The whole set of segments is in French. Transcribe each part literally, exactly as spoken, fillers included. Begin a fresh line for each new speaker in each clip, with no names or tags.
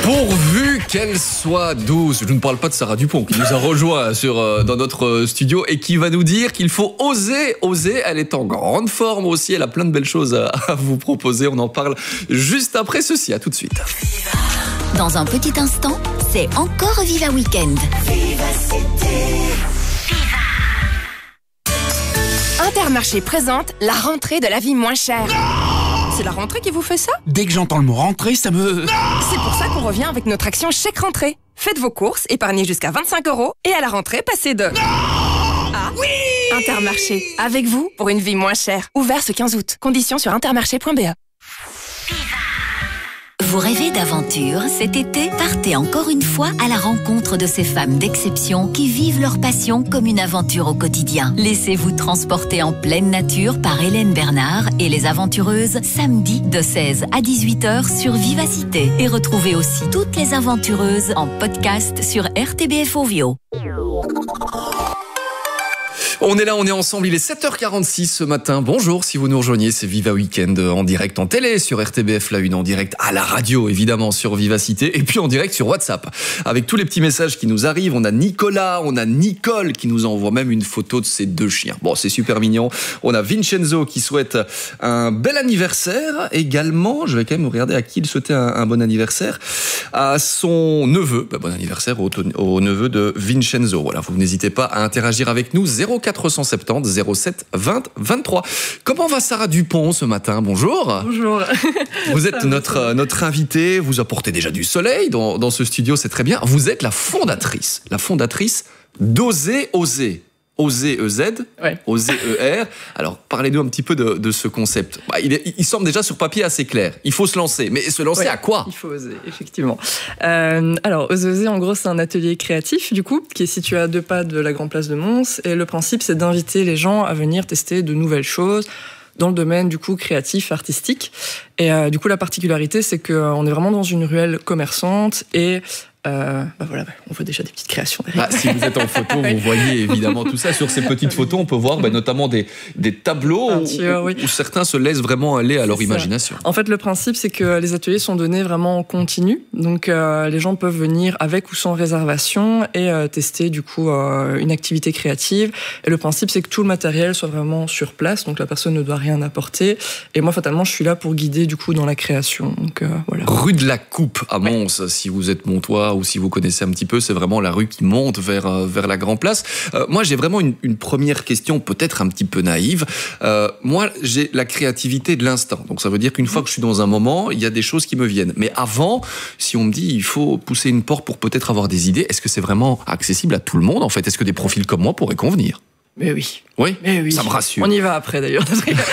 Pourvu qu'elle soit douce. Je ne parle pas de Sarah Dupont qui nous a rejoint sur, euh, dans notre studio et qui va nous dire qu'il faut oser, oser. Elle est en grande forme aussi. Elle a plein de belles choses à, à vous proposer. On en parle juste après ceci. À tout de suite.
Dans un petit instant, c'est encore Viva Weekend.
Intermarché présente la rentrée de la vie moins chère. C'est la rentrée qui vous fait ça?
Dès que j'entends le mot rentrée, ça me...
C'est pour ça qu'on revient avec notre action chèque rentrée. Faites vos courses, épargnez jusqu'à vingt-cinq euros et à la rentrée, passez de... Ah oui! Intermarché, avec vous pour une vie moins chère. Ouvert ce quinze août. Conditions sur intermarché point b e.
Vous rêvez d'aventure cet été? Partez encore une fois à la rencontre de ces femmes d'exception qui vivent leur passion comme une aventure au quotidien. Laissez-vous transporter en pleine nature par Hélène Bernard et les aventureuses samedi de seize à dix-huit heures sur Vivacité. Et retrouvez aussi toutes les aventureuses en podcast sur R T B F Ovio.
On est là, on est ensemble, il est sept heures quarante-six ce matin. Bonjour, si vous nous rejoignez, c'est Viva Weekend en direct en télé sur R T B F La Une, en direct à la radio évidemment sur Vivacité et puis en direct sur WhatsApp. Avec tous les petits messages qui nous arrivent, on a Nicolas, on a Nicole qui nous envoie même une photo de ses deux chiens. Bon, c'est super mignon. On a Vincenzo qui souhaite un bel anniversaire également. Je vais quand même regarder à qui il souhaitait un, un bon anniversaire. À son neveu, bah, bon anniversaire au, au neveu de Vincenzo. Voilà, vous n'hésitez pas à interagir avec nous. zéro quatre cent soixante-dix zéro sept vingt vingt-trois. Comment va Sarah Dupont ce matin? Bonjour.
Bonjour.
Vous êtes notre, notre invitée, vous apportez déjà du soleil dans, dans ce studio, c'est très bien. Vous êtes la fondatrice, la fondatrice d'Oser Oser. Oser E Z,
ouais.
Oser E R. Alors, parlez-nous un petit peu de, de ce concept. Bah, il, est, il semble déjà sur papier assez clair. Il faut se lancer. Mais se lancer
ouais,
à quoi?
Il faut oser, effectivement. Euh, alors, Oser Oser, en gros, c'est un atelier créatif, du coup, qui est situé à deux pas de la Grande Place de Mons. Et le principe, c'est d'inviter les gens à venir tester de nouvelles choses dans le domaine, du coup, créatif, artistique. Et euh, du coup, la particularité, c'est qu'on est vraiment dans une ruelle commerçante et... Euh, bah voilà, on voit déjà des petites créations derrière.
Ah, si vous êtes en photo, vous voyez évidemment tout ça. Sur ces petites photos, on peut voir bah, notamment des, des tableaux
Peinture,
où,
oui.
où certains se laissent vraiment aller à leur
C'est
imagination.
Ça. En fait, le principe, c'est que les ateliers sont donnés vraiment en continu. Donc, euh, les gens peuvent venir avec ou sans réservation et euh, tester du coup euh, une activité créative. Et le principe, c'est que tout le matériel soit vraiment sur place. Donc, la personne ne doit rien apporter. Et moi, fatalement, je suis là pour guider du coup dans la création. Donc, euh, voilà.
Rue de la Coupe à Mons, ouais. Si vous êtes montois ou si vous connaissez un petit peu, c'est vraiment la rue qui monte vers, euh, vers la Grand Place. Euh, moi, j'ai vraiment une, une première question, peut-être un petit peu naïve. Euh, moi, j'ai la créativité de l'instant. Donc, ça veut dire qu'une fois que je suis dans un moment, il y a des choses qui me viennent. Mais avant, si on me dit il faut pousser une porte pour peut-être avoir des idées, est-ce que c'est vraiment accessible à tout le monde, en fait? Est-ce que des profils comme moi pourraient convenir?
Mais oui.
Oui,
Mais oui.
Ça me rassure.
On y va après, d'ailleurs.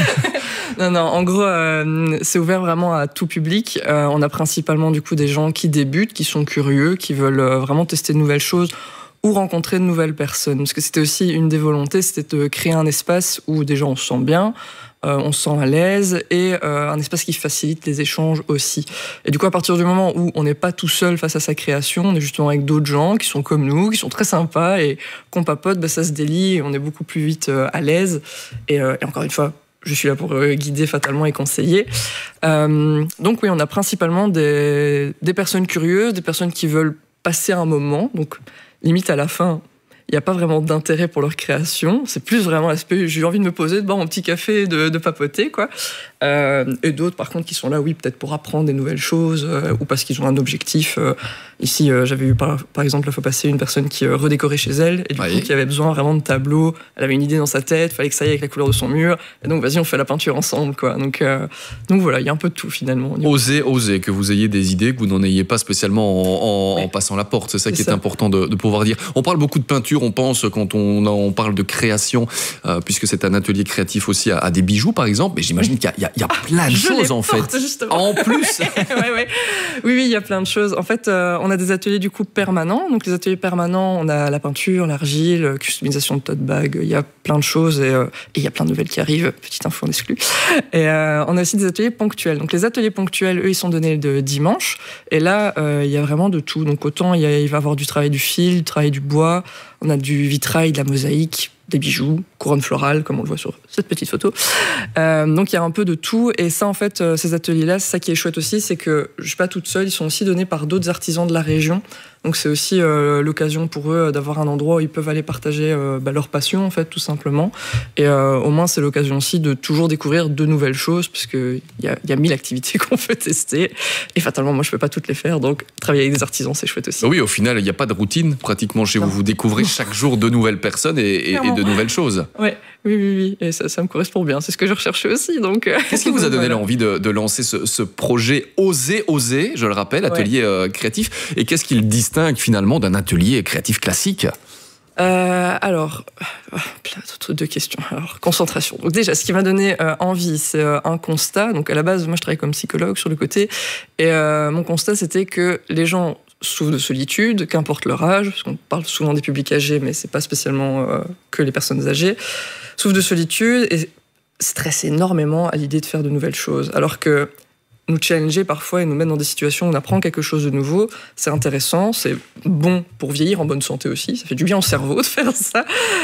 Non, non, en gros, euh, c'est ouvert vraiment à tout public. Euh, on a principalement, du coup, des gens qui débutent, qui sont curieux, qui veulent euh, vraiment tester de nouvelles choses ou rencontrer de nouvelles personnes. Parce que c'était aussi une des volontés, c'était de créer un espace où déjà on se sent bien, euh, on se sent à l'aise, et euh, un espace qui facilite les échanges aussi. Et du coup, à partir du moment où on n'est pas tout seul face à sa création, on est justement avec d'autres gens qui sont comme nous, qui sont très sympas, et qu'on papote, bah, ça se délie, et on est beaucoup plus vite euh, à l'aise. Et, euh, et encore une fois, je suis là pour guider fatalement et conseiller. Euh, donc oui, on a principalement des, des personnes curieuses, des personnes qui veulent passer un moment. Donc limite à la fin, il n'y a pas vraiment d'intérêt pour leur création. C'est plus vraiment l'aspect, j'ai envie de me poser, de boire mon petit café et de, de papoter, quoi. Euh, et d'autres, par contre, qui sont là, oui, peut-être pour apprendre des nouvelles choses euh, ou parce qu'ils ont un objectif. Euh, ici, euh, j'avais eu, par, par exemple, la fois passée, une personne qui euh, redécorait chez elle et du oui. coup, qui avait besoin vraiment de tableaux. Elle avait une idée dans sa tête, il fallait que ça aille avec la couleur de son mur. Et donc, vas-y, on fait la peinture ensemble, quoi. Donc, euh, donc voilà, il y a un peu de tout, finalement.
Osez, osez, que vous ayez des idées, que vous n'en ayez pas spécialement en, en, oui. en passant la porte. C'est ça c'est qui ça. est important de, de pouvoir dire. On parle beaucoup de peinture, on pense, quand on, on parle de création, euh, puisque c'est un atelier créatif aussi, à, à des bijoux, par exemple. Mais j'imagine oui. qu'il y a, il y a plein de
Je
choses, en
porte,
fait.
Justement.
En plus
ouais, ouais. Oui, oui, il y a plein de choses. En fait, euh, on a des ateliers, du coup, permanents. Donc, les ateliers permanents, on a la peinture, l'argile, customisation de tote bag. Il y a plein de choses et, euh, et il y a plein de nouvelles qui arrivent. Petite info en exclu. Et euh, on a aussi des ateliers ponctuels. Donc, les ateliers ponctuels, eux, ils sont donnés le dimanche. Et là, euh, il y a vraiment de tout. Donc, autant il, y a, il va y avoir du travail du fil, du travail du bois. On a du vitrail, de la mosaïque, des bijoux, couronne florale, comme on le voit sur cette petite photo. Euh, donc il y a un peu de tout. Et ça, en fait, euh, ces ateliers-là, c'est ça qui est chouette aussi, c'est que je suis pas toute seule, ils sont aussi donnés par d'autres artisans de la région. Donc c'est aussi euh, l'occasion pour eux d'avoir un endroit où ils peuvent aller partager euh, bah, leur passion, en fait, tout simplement. Et euh, au moins, c'est l'occasion aussi de toujours découvrir de nouvelles choses, puisqu'il y a, y a mille activités qu'on peut tester. Et fatalement, moi, je peux pas toutes les faire. Donc travailler avec des artisans, c'est chouette aussi.
Oui, au final, il n'y a pas de routine pratiquement chez
Non.
vous. Vous découvrez chaque jour de nouvelles personnes et, et, et de nouvelles choses.
Ouais, oui, oui, oui. Et ça, ça me correspond bien. C'est ce que je recherchais aussi. Donc, euh,
Qu'est-ce qui vous a donné
voilà.
l'envie de, de lancer ce, ce projet Oser, Oser, je le rappelle, atelier ouais. euh, créatif. Et qu'est-ce qui le distingue finalement d'un atelier créatif classique ?
Euh, alors, euh, plein d'autres deux questions. Alors, concentration. Donc déjà, ce qui m'a donné euh, envie, c'est euh, un constat. Donc à la base, moi, je travaille comme psychologue sur le côté, et euh, mon constat, c'était que les gens souffrent de solitude, qu'importe leur âge, parce qu'on parle souvent des publics âgés, mais c'est pas spécialement euh, que les personnes âgées, souffrent de solitude et stressent énormément à l'idée de faire de nouvelles choses. Alors que nous challenger parfois et nous mettre dans des situations où on apprend quelque chose de nouveau, c'est intéressant, c'est bon pour vieillir en bonne santé aussi, ça fait du bien au cerveau de faire ça,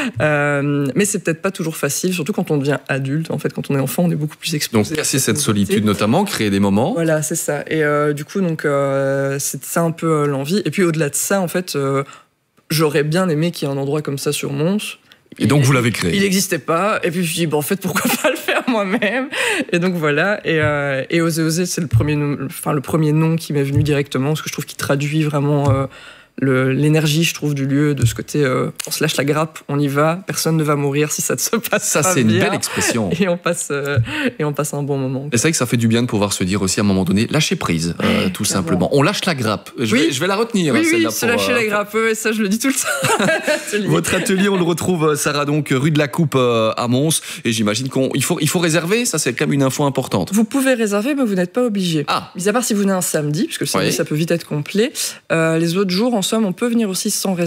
euh, mais c'est peut-être pas toujours facile, surtout quand on devient adulte. En fait, quand on est enfant, on est beaucoup plus exposé.
Donc casser cette solitude notamment, créer des moments.
Voilà, c'est ça. Et euh, du coup, donc euh, c'est ça un peu euh, l'envie. Et puis au-delà de ça, en fait, euh, j'aurais bien aimé qu'il y ait un endroit comme ça sur Mons.
Et donc, il, vous l'avez créé.
Il n'existait pas. Et puis, je me suis dit, bon, en fait, pourquoi pas le faire moi-même ? Et donc, voilà. Et, euh, et Oser, Oser, c'est le premier, nom, enfin, le premier nom qui m'est venu directement, parce que je trouve qu'il traduit vraiment euh, le, l'énergie, je trouve, du lieu, de ce côté, euh, on se lâche la grappe, on y va, personne ne va mourir si ça ne se passe
ça,
pas bien. Ça,
c'est une belle expression.
Et on passe, euh, et on passe un bon moment.
Et c'est vrai que ça fait du bien de pouvoir se dire aussi, à un moment donné, lâcher prise, euh, tout
clairement.
simplement. On lâche la grappe. Je,
oui.
vais, je vais la retenir,
oui,
celle-là.
Oui, se lâcher euh... la grappe, ouais, ça, je le dis tout le temps.
Votre atelier, on le retrouve, Sarah, donc, rue de la Coupe euh, à Mons. Et j'imagine qu'il faut, il faut réserver. Ça, c'est quand même une info importante.
Vous pouvez réserver, mais vous n'êtes pas obligé.
Ah.
Mis à part si vous venez un samedi, parce que le samedi,
oui.
ça peut vite être complet. Euh, les autres jours, en somme, on peut venir aussi sans réserver.